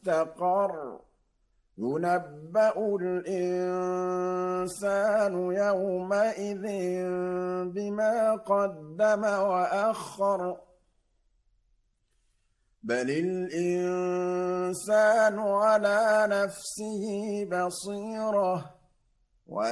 مستقر ينبأ الإنسان يومئذ بما قدم وأخر بل الإنسان على نفسه بصيرة